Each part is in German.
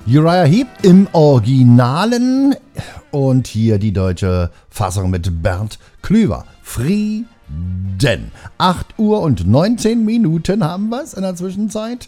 Uriah Heep im Originalen und hier die deutsche Fassung mit Bernd Klüver. Frieden. 8 Uhr und 19 Minuten haben wir es in der Zwischenzeit.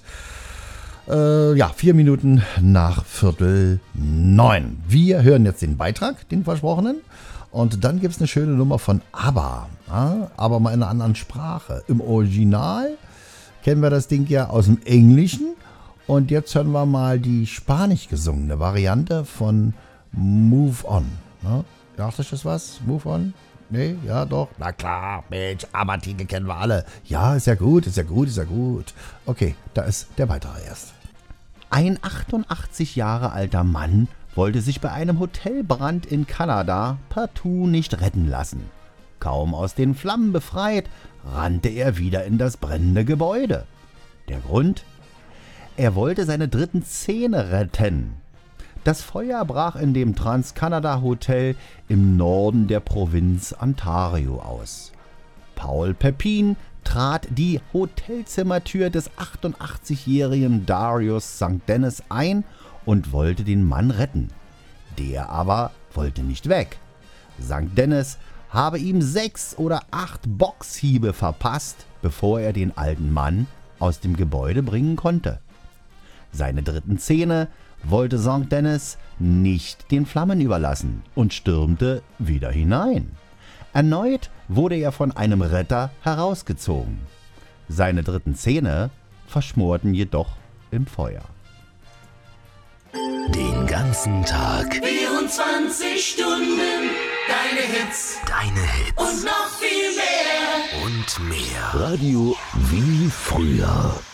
4 Minuten nach 8:45. Wir hören jetzt den Beitrag, den versprochenen. Und dann gibt es eine schöne Nummer von ABBA. Ja, aber mal in einer anderen Sprache. Im Original kennen wir das Ding ja aus dem Englischen. Und jetzt hören wir mal die spanisch gesungene Variante von Move On. Ja, sagt euch das was? Move On? Nee, ja doch. Na klar, Mensch, ABBA-Titel kennen wir alle. Ja, ist ja gut. Okay, da ist der Beitrag erst. Ein 88 Jahre alter Mann wollte sich bei einem Hotelbrand in Kanada partout nicht retten lassen. Kaum aus den Flammen befreit, rannte er wieder in das brennende Gebäude. Der Grund? Er wollte seine dritten Zähne retten. Das Feuer brach in dem Trans-Canada Hotel im Norden der Provinz Ontario aus. Paul Pepin trat die Hotelzimmertür des 88-jährigen Darius St. Dennis ein und wollte den Mann retten. Der aber wollte nicht weg. St. Dennis habe ihm 6 oder 8 Boxhiebe verpasst, bevor er den alten Mann aus dem Gebäude bringen konnte. Seine dritten Zähne wollte St. Dennis nicht den Flammen überlassen und stürmte wieder hinein. Erneut wurde er von einem Retter herausgezogen. Seine dritten Zähne verschmorten jedoch im Feuer. Den ganzen Tag 24 Stunden, deine Hits und noch viel mehr. und mehr. Radio wie früher.